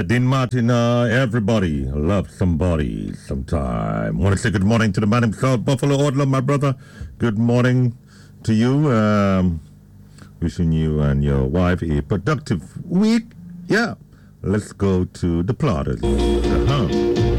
Dean Martin, everybody loves somebody sometime. Want to say good morning to the man himself, Buffalo Order, my brother. Good morning to you. Wishing you and your wife a productive week. Yeah. Let's go to the plotters.